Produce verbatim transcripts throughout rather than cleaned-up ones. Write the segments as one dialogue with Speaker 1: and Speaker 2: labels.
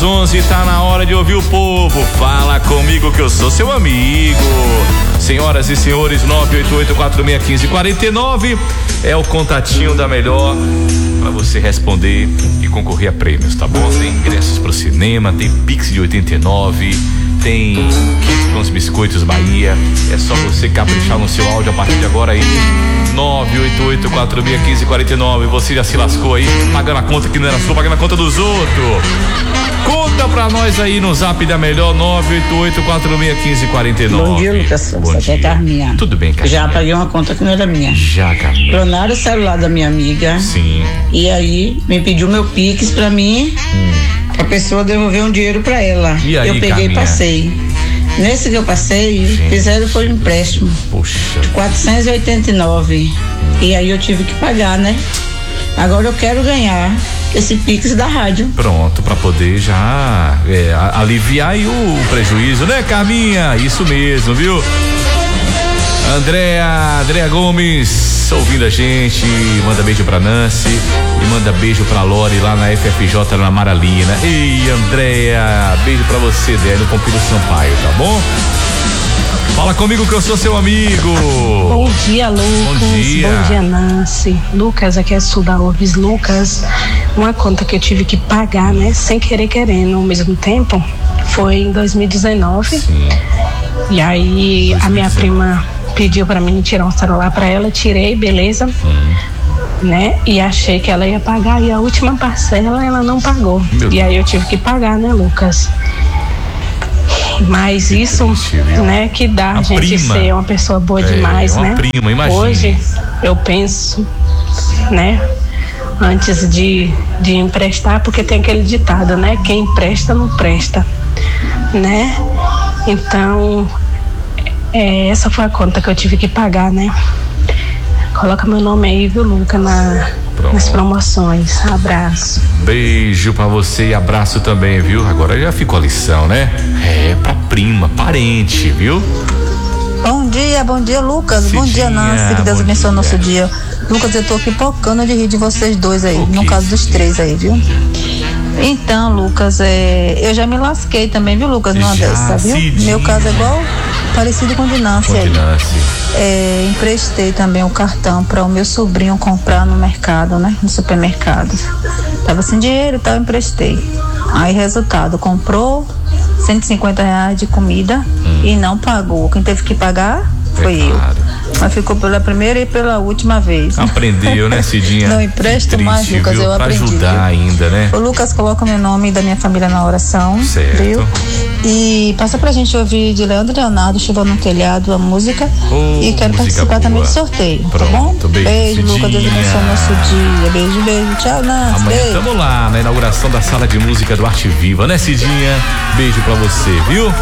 Speaker 1: onze, tá na hora de ouvir o povo. Fala comigo que eu sou seu amigo. Senhoras e senhores, nove oito oito, quatro seis um cinco, quatro nove é o contatinho da melhor para você responder e concorrer a prêmios, tá bom? Tem ingressos pro cinema, tem Pix de oitenta e nove, tem kit com os biscoitos Bahia. É só você caprichar no seu áudio a partir de agora aí. nove oito oito, quatro seis um cinco, quatro nove. Você já se lascou aí, pagando a conta que não era sua, pagando a conta dos outros. Conta pra nós aí no zap da melhor, nove oito oito, quatro seis um cinco, quatro nove.
Speaker 2: Bom dia, Lucas.
Speaker 1: Bom
Speaker 2: Aqui é Carminha.
Speaker 1: Tudo bem, Carminha?
Speaker 2: Já paguei uma conta que não era minha.
Speaker 1: Já, Carminha.
Speaker 2: Clonaram o celular da minha amiga.
Speaker 1: Sim.
Speaker 2: E aí me pediu meu Pix pra mim, hum. a pessoa devolver um dinheiro pra ela.
Speaker 1: E aí,
Speaker 2: eu peguei
Speaker 1: Carminha?
Speaker 2: E passei. Nesse que eu passei, Gente. fizeram foi um empréstimo.
Speaker 1: Poxa.
Speaker 2: De quatrocentos e oitenta e nove. E aí eu tive que pagar, né? Agora eu quero ganhar esse Pix da rádio.
Speaker 1: Pronto, pra poder já é, aliviar aí o prejuízo, né, Carminha? Isso mesmo, viu? Andréa, Andréa Gomes, ouvindo a gente, manda beijo pra Nancy e manda beijo pra Lore lá na F F J na Maralina. Ei, Andréa, beijo pra você, Dé, no Pompilho Sampaio, tá bom? Fala comigo que eu sou seu amigo.
Speaker 3: Bom dia, Lucas.
Speaker 1: Bom dia.
Speaker 3: Bom dia, Nancy. Lucas, aqui é Suda Alves. Lucas, uma conta que eu tive que pagar, né, sem querer querendo ao mesmo tempo, foi em dois mil e dezenove. Sim. E aí dois mil e dezenove. A minha prima pediu pra mim tirar um celular pra ela, tirei, beleza. Hum. Né? E achei que ela ia pagar e a última parcela ela não pagou. Meu e aí eu tive que pagar, né, Lucas? Mas que isso, triste, né, que dá a, a gente prima. ser uma pessoa boa é, demais, uma né?
Speaker 1: Prima, imagine.
Speaker 3: Hoje eu penso, né, antes de, de emprestar, porque tem aquele ditado, né? Quem empresta não presta, né? Então, é, essa foi a conta que eu tive que pagar, né? Coloca meu nome aí, viu, Luca, na, nas promoções. Abraço.
Speaker 1: Beijo pra você e abraço também, viu? Agora já ficou a lição, né? É, pra prima, parente, viu?
Speaker 4: Bom dia, bom dia, Lucas. Cidinha, bom dia, Nancy. Que Deus abençoe o nosso dia. Lucas, eu tô aqui pocando de rir de vocês dois aí, no caso dos três aí, viu? Então, Lucas, é, eu já me lasquei também, viu, Lucas, numa dessa, viu? Cidinha. Meu caso é igual, parecido com o de Nancy aí. É, emprestei também o cartão para o meu sobrinho comprar no mercado, né? No supermercado. Tava sem dinheiro e tal, emprestei. Aí, resultado, comprou cento e cinquenta reais de comida hum. e não pagou. Quem teve que pagar foi é eu. Claro. Mas ficou pela primeira e pela última vez.
Speaker 1: Aprendeu, né, Cidinha?
Speaker 4: Não empresto triste, mais, Lucas,
Speaker 1: viu?
Speaker 4: eu
Speaker 1: pra
Speaker 4: aprendi.
Speaker 1: Pra ajudar viu? ainda, né?
Speaker 4: O Lucas coloca o meu nome e da minha família na oração,
Speaker 1: certo.
Speaker 4: Viu? E passa pra gente ouvir de Leandro Leonardo, Chuva no Telhado, a música. Oh, e quero participar boa. também do sorteio, Pronto, tá bom?
Speaker 1: Beijo,
Speaker 4: beijo Lucas, Deus abençoe o nosso dia. Beijo, beijo. Tchau, Nancy.
Speaker 1: Amanhã estamos lá na inauguração da sala de música do Arte Viva, né, Cidinha? Beijo pra você, viu?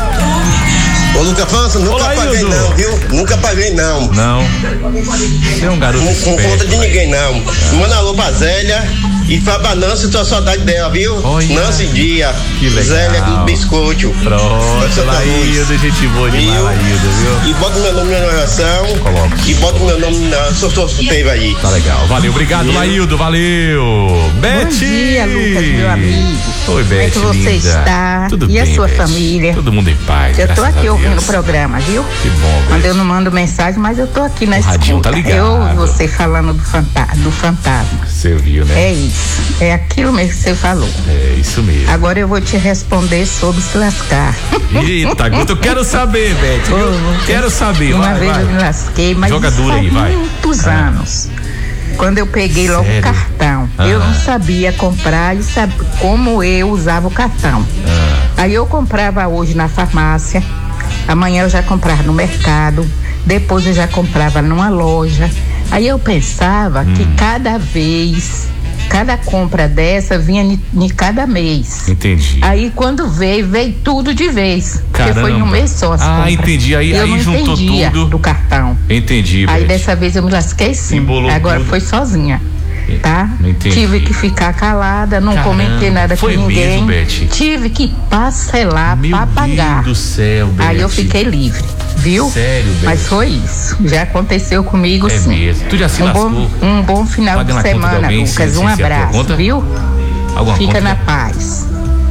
Speaker 5: Ô, Lucas França, nunca Olá, paguei Ildo. não, viu? Nunca paguei não.
Speaker 1: Não. Você é um garoto
Speaker 5: Não com conta de ninguém não. Ah. Manda alô pra Zélia e fala pra Nancy, tua saudade dela, viu?
Speaker 1: Olha.
Speaker 5: Nancy Dia.
Speaker 1: Que legal.
Speaker 5: Zélia do Biscoito.
Speaker 1: Pronto, Laíldo, gente boa demais, Laíldo, viu?
Speaker 5: E bota meu nome na oração.
Speaker 1: Coloca.
Speaker 5: E bota meu nome na sorteio aí.
Speaker 1: Tá legal, valeu, obrigado, Laíldo, valeu. Beth.
Speaker 6: Bom dia, Lucas, meu amigo.
Speaker 1: Oi, Beth.
Speaker 6: Como é que você
Speaker 1: linda.
Speaker 6: está?
Speaker 1: Tudo
Speaker 6: e
Speaker 1: bem,
Speaker 6: a sua
Speaker 1: Beth?
Speaker 6: família?
Speaker 1: Todo mundo em paz.
Speaker 6: Eu tô aqui ouvindo
Speaker 1: Deus.
Speaker 6: o programa, viu?
Speaker 1: Que bom,
Speaker 6: Quando eu não mando mensagem, mas eu tô aqui na escuta. O
Speaker 1: radinho tá ligado.
Speaker 6: Eu ouvi você falando do, fanta do fantasma.
Speaker 1: Você viu, né?
Speaker 6: É isso. É aquilo mesmo que você falou.
Speaker 1: É isso mesmo.
Speaker 6: Agora eu vou te responder sobre se lascar.
Speaker 1: Eita, eu quero saber, Beth. Eu quero saber.
Speaker 6: Uma
Speaker 1: vai,
Speaker 6: vez
Speaker 1: vai.
Speaker 6: eu me lasquei, mas
Speaker 1: Joga
Speaker 6: isso
Speaker 1: dura
Speaker 6: faz
Speaker 1: aí, vai.
Speaker 6: muitos
Speaker 1: ah.
Speaker 6: anos. Quando eu peguei logo
Speaker 1: Sério?
Speaker 6: o cartão,
Speaker 1: ah.
Speaker 6: eu não sabia comprar e sabe como eu usava o cartão.
Speaker 1: Ah.
Speaker 6: Aí eu comprava hoje na farmácia, amanhã eu já comprava no mercado, depois eu já comprava numa loja. Aí eu pensava hum. que cada vez, cada compra dessa vinha em cada mês.
Speaker 1: Entendi.
Speaker 6: Aí quando veio, veio tudo de vez.
Speaker 1: Caramba.
Speaker 6: Porque foi em um mês só as
Speaker 1: Ah,
Speaker 6: compras.
Speaker 1: entendi. Aí,
Speaker 6: eu
Speaker 1: aí
Speaker 6: não
Speaker 1: juntou
Speaker 6: entendia
Speaker 1: tudo
Speaker 6: do cartão.
Speaker 1: Entendi,
Speaker 6: Aí
Speaker 1: Beth.
Speaker 6: dessa vez eu me lasquei sim.
Speaker 1: Embolou
Speaker 6: Agora
Speaker 1: tudo.
Speaker 6: foi sozinha. Tá?
Speaker 1: Entendi.
Speaker 6: Tive que ficar calada, não
Speaker 1: Caramba,
Speaker 6: comentei nada com ninguém.
Speaker 1: Mesmo, Beth?
Speaker 6: Tive que parcelar
Speaker 1: Meu
Speaker 6: pra pagar.
Speaker 1: Deus do céu, Beth.
Speaker 6: Aí eu fiquei livre, viu?
Speaker 1: Sério, Beth?
Speaker 6: Mas foi isso. Já aconteceu comigo,
Speaker 1: é
Speaker 6: sim.
Speaker 1: Mesmo. Tu já se
Speaker 6: um
Speaker 1: lascou?
Speaker 6: Bom, um bom final
Speaker 1: Paga
Speaker 6: de semana,
Speaker 1: de alguém,
Speaker 6: Lucas.
Speaker 1: sem,
Speaker 6: um
Speaker 1: sem
Speaker 6: abraço, viu?
Speaker 1: Alguma
Speaker 6: Fica
Speaker 1: conta?
Speaker 6: na paz.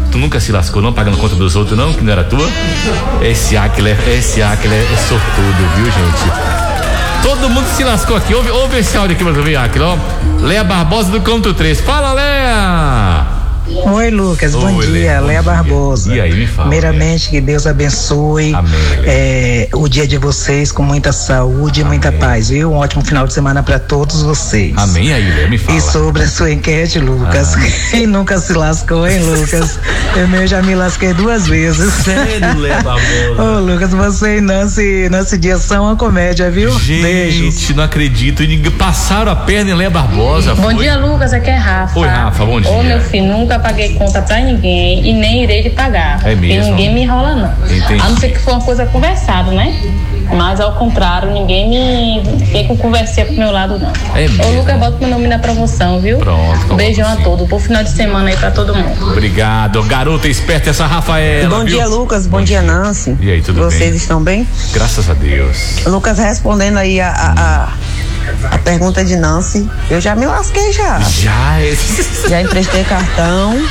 Speaker 1: Tu nunca se lascou não pagando conta dos outros não, que não era tua? Esse Áquila, esse Áquila é sortudo, viu, gente? Todo mundo se lascou aqui. Ouve, ouve esse áudio aqui pra tu ver, Áquila, ó. Léa Barbosa do Conto três. Fala, Léa!
Speaker 7: Oi, Lucas,
Speaker 1: Oi,
Speaker 7: bom dia,
Speaker 1: Léa, bom
Speaker 7: Léa
Speaker 1: dia.
Speaker 7: Barbosa.
Speaker 1: E aí, me fala,
Speaker 7: primeiramente, Léa, que Deus abençoe é, o dia de vocês com muita saúde e muita paz, viu? Um ótimo final de semana para todos vocês.
Speaker 1: Amém. Aí, Léa, me fala.
Speaker 7: E sobre a sua enquete, Lucas, ah. quem nunca se lascou, hein, Lucas? Eu mesmo já me lasquei duas vezes.
Speaker 1: Sério, Léa Barbosa?
Speaker 7: Ô, Lucas, você e Nancy, Nancy Dias são uma comédia, viu?
Speaker 1: Gente,
Speaker 7: beijos.
Speaker 1: Não acredito. Passaram a perna em Léa Barbosa.
Speaker 8: Bom
Speaker 1: foi?
Speaker 8: dia, Lucas, aqui é Rafa.
Speaker 1: Oi, Rafa, bom dia.
Speaker 8: Ô, meu filho, nunca paguei conta pra ninguém e nem irei de pagar.
Speaker 1: É mesmo?
Speaker 8: E ninguém me enrola, não.
Speaker 1: Entendi.
Speaker 8: A não ser que for uma coisa conversada, né? Mas ao contrário, ninguém me vem com conversinha pro meu lado, não.
Speaker 1: É mesmo?
Speaker 8: Ô, Lucas, bota meu nome na promoção, viu?
Speaker 1: Pronto.
Speaker 8: Um beijão a todos. Bom final de semana aí pra todo mundo.
Speaker 1: Obrigado. Garota esperta essa Rafaela.
Speaker 9: Bom
Speaker 1: viu?
Speaker 9: dia, Lucas. Bom, Bom dia, Nancy.
Speaker 1: E aí, tudo
Speaker 9: Vocês
Speaker 1: bem?
Speaker 9: Vocês estão bem?
Speaker 1: Graças a Deus.
Speaker 9: Lucas, respondendo aí a, a, a, a pergunta de Nancy, eu já me lasquei já.
Speaker 1: Já?
Speaker 9: Já emprestei cartão.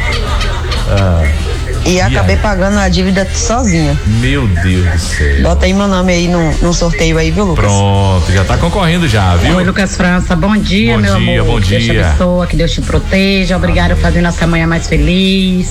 Speaker 1: Ah,
Speaker 9: e, e acabei aí? pagando a dívida sozinha.
Speaker 1: Meu Deus do céu.
Speaker 9: Bota aí meu nome aí no, no sorteio aí, viu, Lucas?
Speaker 1: Pronto, já tá concorrendo já, viu?
Speaker 6: Oi, Lucas França, bom dia,
Speaker 1: bom
Speaker 6: meu
Speaker 1: dia,
Speaker 6: amor.
Speaker 1: Bom
Speaker 6: que
Speaker 1: dia,
Speaker 6: Deus te abençoe, que Deus te proteja. Obrigado por fazer nossa manhã mais feliz.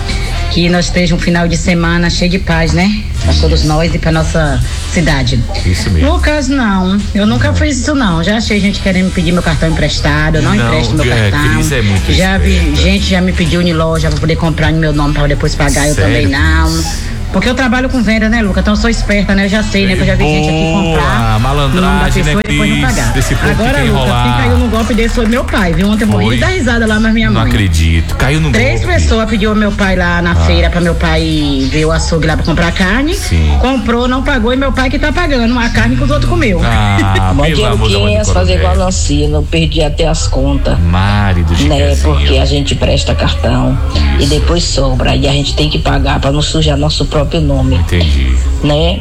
Speaker 6: Que nós estejamos um final de semana cheio de paz, né? Pra todos nós e pra nossa cidade.
Speaker 1: Isso mesmo.
Speaker 6: Lucas, não. Eu nunca não. fiz isso, não. Já achei gente querendo me pedir meu cartão emprestado. Eu não, não empresto meu
Speaker 1: é,
Speaker 6: cartão.
Speaker 1: Cris é muito
Speaker 6: já vi, gente já me pediu em loja pra poder comprar no meu nome pra depois pagar. Sério? Eu também não. Porque eu trabalho com venda, né, Lucas? Então eu sou esperta, né? Eu já sei, né? Que eu já vi
Speaker 1: Boa,
Speaker 6: gente aqui comprar.
Speaker 1: Malandragem, né,
Speaker 6: e depois não pagar.
Speaker 1: Desse
Speaker 6: Agora,
Speaker 1: que
Speaker 6: Lucas, quem caiu no golpe desse foi meu pai, viu? Ontem eu morri da risada lá, mas minha mãe.
Speaker 1: Não acredito. Caiu no
Speaker 6: Três
Speaker 1: golpe.
Speaker 6: pessoas pediu ao meu pai lá na ah. feira pra meu pai ver o açougue lá pra comprar carne.
Speaker 1: Sim.
Speaker 6: Comprou, não pagou e meu pai que tá pagando a carne que os outros comeu.
Speaker 1: Ah,
Speaker 10: Bom dia, Luquinhas, fazer igual a Nancy, não perdi até as contas.
Speaker 1: Mari do
Speaker 10: Né, porque a gente presta cartão Isso. e depois sobra e a gente tem que pagar pra não sujar nosso próprio nome.
Speaker 1: Entendi.
Speaker 10: Né?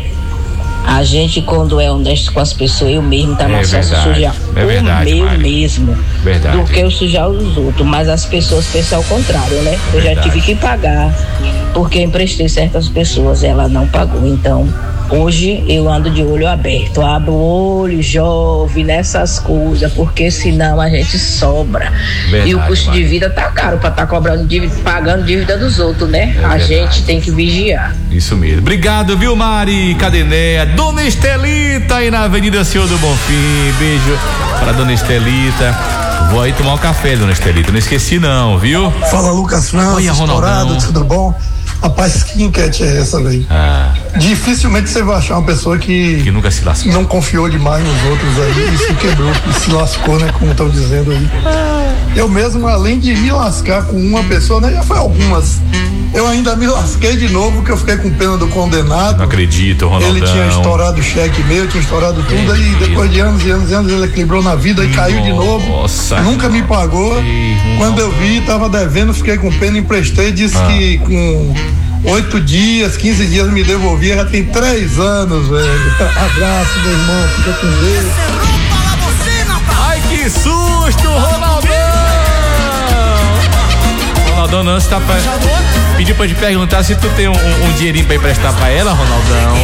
Speaker 10: A gente, quando é honesto com as pessoas, eu mesmo tá mais
Speaker 1: é
Speaker 10: fácil sujar
Speaker 1: é verdade,
Speaker 10: o meu
Speaker 1: Mari.
Speaker 10: mesmo
Speaker 1: verdade.
Speaker 10: do que eu sujar os outros. Mas as pessoas pensam ao contrário, né? Eu verdade. já tive que pagar porque eu emprestei certas pessoas, ela não pagou. Então, hoje eu ando de olho aberto, abro o olho, jovem nessas coisas, porque senão a gente sobra. Verdade, e o custo Mari. de vida tá caro pra tá cobrando dívida, pagando dívida dos outros, né? É a verdade. gente tem que vigiar.
Speaker 1: Isso mesmo. Obrigado, viu, Mari? Cadené, Dona Estelita aí na Avenida Senhor do Bonfim. Beijo pra Dona Estelita. Vou aí tomar um café, Dona Estelita. Não esqueci não, viu?
Speaker 11: Fala, Lucas França, estourado, tudo bom? Rapaz, que enquete é essa, velho?
Speaker 1: Ah.
Speaker 11: Dificilmente você vai achar uma pessoa que,
Speaker 1: que nunca se lascou.
Speaker 11: Não confiou demais nos outros aí e se quebrou, e se lascou, né? Como estão dizendo aí. Eu mesmo, além de me lascar com uma pessoa, né? Já foi algumas. Eu ainda me lasquei de novo, porque eu fiquei com pena do condenado.
Speaker 1: Não acredito, Ronaldão.
Speaker 11: Ele tinha estourado o cheque meu, tinha estourado tudo, é aí depois de anos e anos e anos ele equilibrou na vida e Nossa. caiu de novo.
Speaker 1: Nossa.
Speaker 11: Nunca me pagou.
Speaker 1: Ei,
Speaker 11: Quando eu vi, tava devendo, fiquei com pena, emprestei, disse ah. que com oito dias, quinze dias me devolvia, já tem três anos, velho. Abraço, meu irmão, fica com Deus.
Speaker 1: Ai, que susto, Ronaldão! Ronaldão não está pra... Pediu pra te perguntar se tu tem um, um dinheirinho pra emprestar pra ela, Ronaldão.